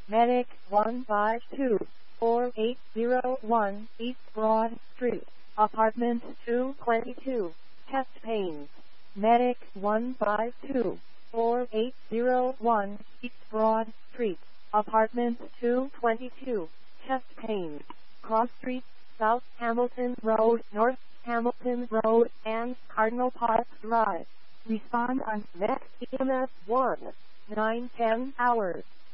Medic 152-4801 East Broad Street, Apartment 222, chest pains. Medic 152-4801 East Broad Street, Apartment 222, chest pains. Cross Street, South Hamilton Road, North Hamilton Road, and Cardinal Park Drive. Respond on next EMS 1, 9-10 hours.